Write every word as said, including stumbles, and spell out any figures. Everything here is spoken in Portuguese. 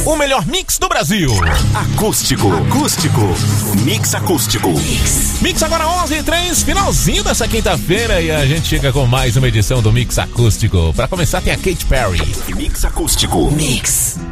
O melhor mix do Brasil. Acústico, acústico, mix acústico. Mix, mix agora onze e três, finalzinho dessa quinta-feira e a gente chega com mais uma edição do Mix Acústico. Pra começar tem a Katy Perry. Mix acústico. Mix.